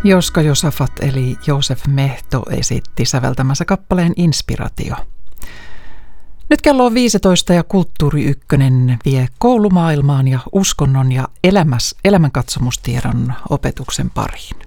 Joska Josafat eli Joosef Mehto esitti säveltämänsä kappaleen Inspiratio. Nyt kello on 15 ja Kulttuuri Ykkönen vie koulumaailmaan ja uskonnon ja elämänkatsomustiedon opetuksen pariin.